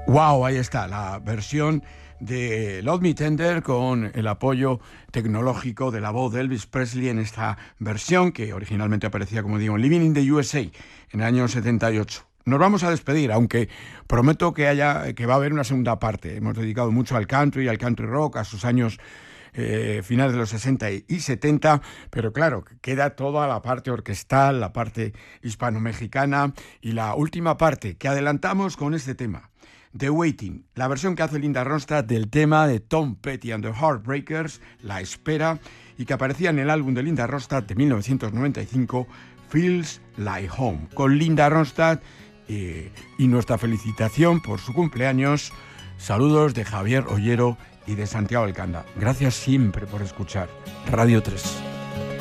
Wow, ahí está, la versión de Love Me Tender con el apoyo tecnológico de la voz de Elvis Presley en esta versión que originalmente aparecía, como digo, en Living in the USA en el año 78. Nos vamos a despedir, aunque prometo que va a haber una segunda parte. Hemos dedicado mucho al country rock, a sus años finales de los 60 y 70, pero claro, queda toda la parte orquestal, la parte hispano-mexicana y la última parte que adelantamos con este tema. The Waiting, la versión que hace Linda Ronstadt del tema de Tom Petty and the Heartbreakers, La Espera, y que aparecía en el álbum de Linda Ronstadt de 1995, Feels Like Home, con Linda Ronstadt y nuestra felicitación por su cumpleaños. Saludos de Javier Ollero y de Santiago Alcanda. Gracias siempre por escuchar Radio 3.